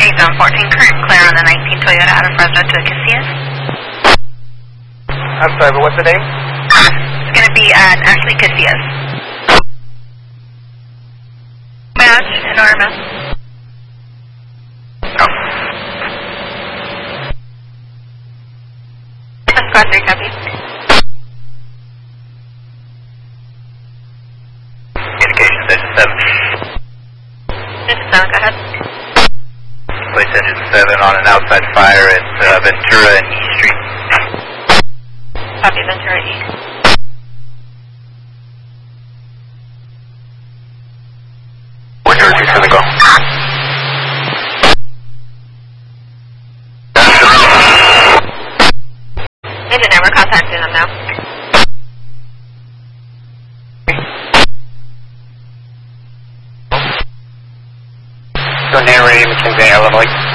Zone 14, current clear on the 19 Toyota out of Fresno to Casillas. I'm sorry, but what's the name? It's going to be Ashley Casillas. Match and RMS. Oh. Squad 3 copy. Communications engine 7. Engine 7, go ahead. Place engine 7 on an outside fire at Ventura and E Street. Copy, Ventura E. Where's your engine gonna go? Engine number, contacting them now. Go narrate McKinsey, Illinois.